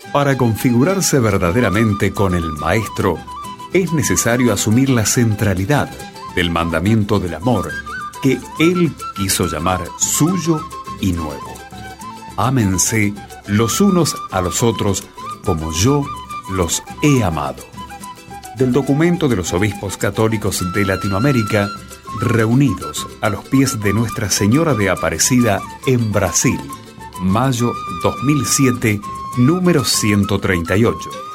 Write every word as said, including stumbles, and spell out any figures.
Para configurarse verdaderamente con el Maestro, es necesario asumir la centralidad del mandamiento del amor que Él quiso llamar suyo y nuevo. Ámense los unos a los otros como yo los he amado. Del documento de los obispos católicos de Latinoamérica, reunidos a los pies de Nuestra Señora de Aparecida en Brasil, mayo dos mil siete, número ciento treinta y ocho.